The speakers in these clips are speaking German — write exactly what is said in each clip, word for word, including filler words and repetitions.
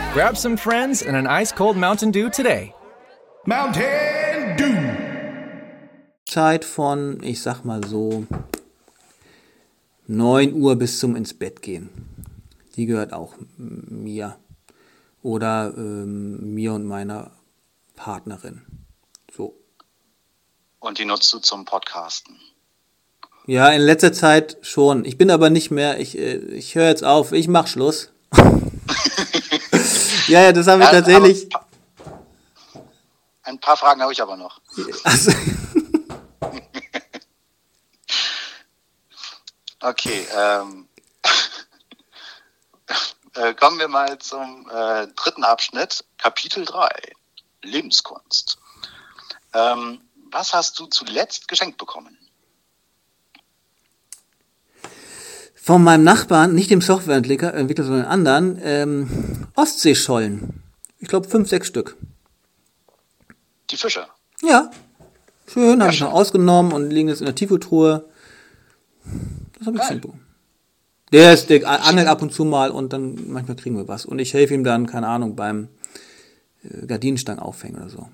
Grab some friends and an ice-cold Mountain Dew today. Mountain Dew. Zeit von, ich sag mal so, neun Uhr bis zum ins Bett gehen. Die gehört auch mir. Oder ähm, mir und meiner Partnerin. So. Und die nutzt du zum Podcasten? Ja, in letzter Zeit schon. Ich bin aber nicht mehr, ich, äh, ich höre jetzt auf, ich mach Schluss. ja, ja, das habe ich ja, tatsächlich. Pa- ein paar Fragen habe ich aber noch. Also. Okay, ähm, äh, kommen wir mal zum äh, dritten Abschnitt, Kapitel drei, Lebenskunst. Ähm, was hast du zuletzt geschenkt bekommen? Von meinem Nachbarn, nicht dem Softwareentwickler, Entwickler, sondern anderen, ähm, Ostseeschollen. Ich glaube fünf, sechs Stück. Die Fische? Ja. Schön, habe Ja, ich noch schön. ausgenommen und liegen jetzt in der Tiefkühltruhe. Das habe ich geschenkt bekommen. Der ist, der angelt ab und zu mal und dann manchmal kriegen wir was. Und ich helfe ihm dann, keine Ahnung, beim äh, Gardinenstangen aufhängen oder so.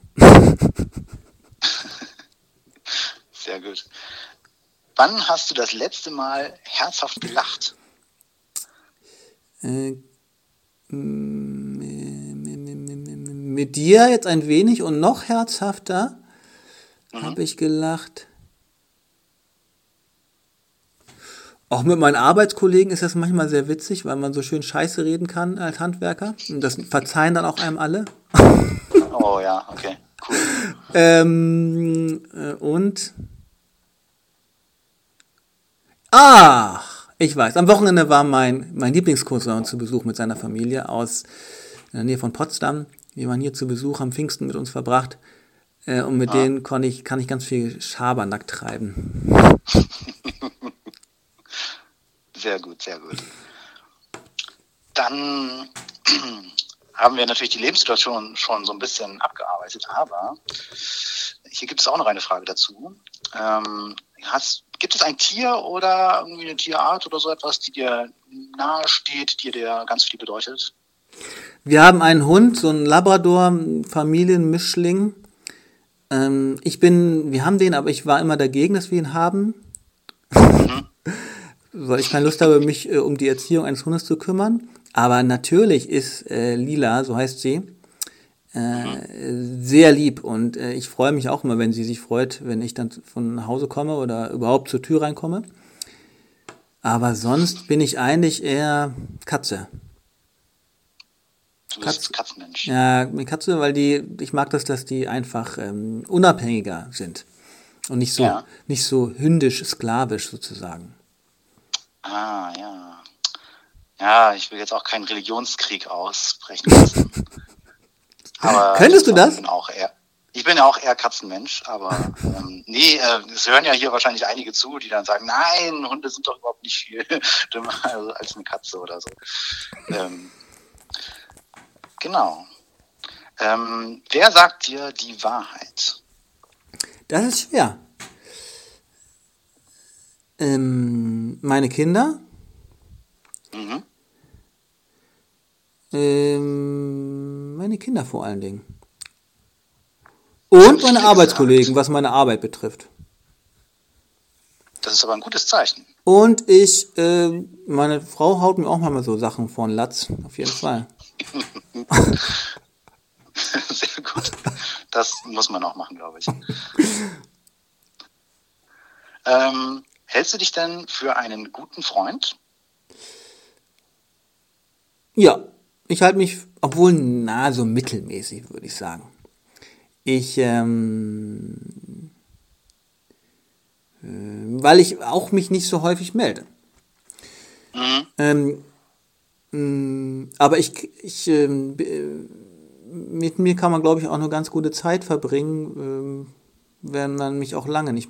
Sehr gut. Wann hast du das letzte Mal herzhaft gelacht? Äh, m- m- m- m- mit dir jetzt ein wenig und noch herzhafter Mhm. habe ich gelacht. Auch mit meinen Arbeitskollegen ist das manchmal sehr witzig, weil man so schön Scheiße reden kann als Handwerker. Und das verzeihen dann auch einem alle. Oh ja, okay, cool. Ähm, äh, und Ach, ich weiß. Am Wochenende war mein, mein Lieblingscousin zu Besuch mit seiner Familie aus in der Nähe von Potsdam. Wir waren hier zu Besuch, haben Pfingsten mit uns verbracht. Äh, und mit Ah. denen konnte ich, kann ich ganz viel Schabernack treiben. Sehr gut, sehr gut. Dann haben wir natürlich die Lebenssituation schon so ein bisschen abgearbeitet, aber hier gibt es auch noch eine Frage dazu. Ähm, hast, gibt es ein Tier oder irgendwie eine Tierart oder so etwas, die dir nahe steht, die dir ganz viel bedeutet? Wir haben einen Hund, so einen Labrador, einen Familienmischling. Ähm, ich bin, wir haben den, aber ich war immer dagegen, dass wir ihn haben. Mhm. Weil ich keine Lust habe, mich äh, um die Erziehung eines Hundes zu kümmern. Aber natürlich ist äh, Lila, so heißt sie, äh, Mhm. sehr lieb. Und äh, ich freue mich auch immer, wenn sie sich freut, wenn ich dann von nach Hause komme oder überhaupt zur Tür reinkomme. Aber sonst bin ich eigentlich eher Katze. Du bist Katze. Katzenmensch. Ja, mit Katze, weil die, ich mag das, dass die einfach ähm, unabhängiger sind. Und nicht so, Ja. nicht so hündisch, sklavisch sozusagen. Ah, ja. Ja, ich will jetzt auch keinen Religionskrieg ausbrechen lassen. Aber Könntest du ich das? Bin auch eher, ich bin ja auch eher Katzenmensch, aber ähm, nee, äh, es hören ja hier wahrscheinlich einige zu, die dann sagen, nein, Hunde sind doch überhaupt nicht viel dümmer als eine Katze oder so. Ähm, genau. Ähm, wer sagt dir die Wahrheit? Das ist schwer. Ähm, meine Kinder, Mhm. ähm, meine Kinder vor allen Dingen. Und meine Viele Arbeitskollegen, gesagt. was meine Arbeit betrifft. Das ist aber ein gutes Zeichen. Und ich, äh, meine Frau haut mir auch mal so Sachen vor den Latz, auf jeden Fall. Sehr gut. Das muss man auch machen, glaube ich. Ähm, hältst du dich denn für einen guten Freund? Ja, ich halte mich, obwohl, na, so mittelmäßig, würde ich sagen. Ich, ähm, äh, weil ich auch mich nicht so häufig melde. Mhm. Ähm, mh, aber ich, ich, ähm, b- mit mir kann man, glaube ich, auch eine ganz gute Zeit verbringen, ähm, wenn man mich auch lange nicht